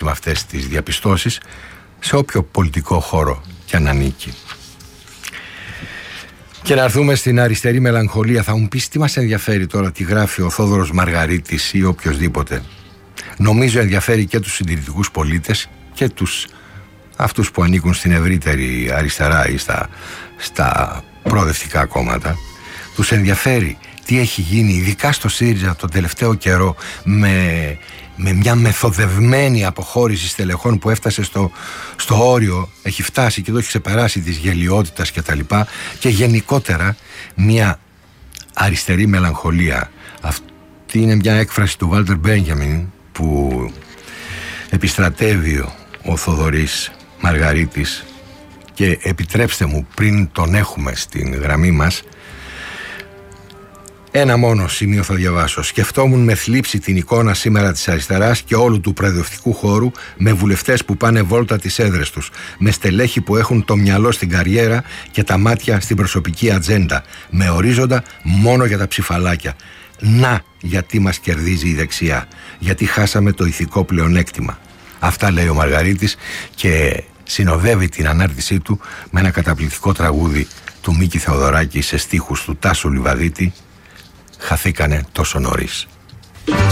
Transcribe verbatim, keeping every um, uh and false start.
με αυτές τις διαπιστώσεις σε όποιο πολιτικό χώρο κι αν ανήκει. Και να έρθουμε στην αριστερή μελαγχολία. Θα μου πεις τι μας ενδιαφέρει τώρα τι γράφει ο Θόδωρος Μαργαρίτης ή οποιοσδήποτε. Νομίζω ενδιαφέρει και τους συντηρητικούς πολίτες και τους αυτούς που ανήκουν στην ευρύτερη αριστερά ή στα, στα προοδευτικά κόμματα. Τους ενδιαφέρει τι έχει γίνει ειδικά στο ΣΥΡΙΖΑ τον τελευταίο καιρό με, με μια μεθοδευμένη αποχώρηση στελεχών που έφτασε στο, στο όριο, έχει φτάσει και το έχει ξεπεράσει της γελοιότητας και τα λοιπά, και γενικότερα μια αριστερή μελαγχολία. Αυτή είναι μια έκφραση του Βάλτερ Μπένιαμιν που επιστρατεύει ο, ο Θοδωρής Μαργαρίτης, και επιτρέψτε μου πριν τον έχουμε στην γραμμή μας, ένα μόνο σημείο θα διαβάσω. Σκεφτόμουν με θλίψη την εικόνα σήμερα της αριστεράς και όλου του προεδρευτικού χώρου, με βουλευτές που πάνε βόλτα τις έδρες τους, με στελέχη που έχουν το μυαλό στην καριέρα και τα μάτια στην προσωπική ατζέντα, με ορίζοντα μόνο για τα ψηφαλάκια. Να γιατί μας κερδίζει η δεξιά, γιατί χάσαμε το ηθικό πλεονέκτημα. Αυτά λέει ο Μαργαρίτης και συνοδεύει την ανάρτησή του με ένα καταπληκτικό τραγούδι του Μίκη Θεοδωράκη σε στίχους του Τάσου Λιβαδίτη, «Χαθήκανε τόσο νωρίς».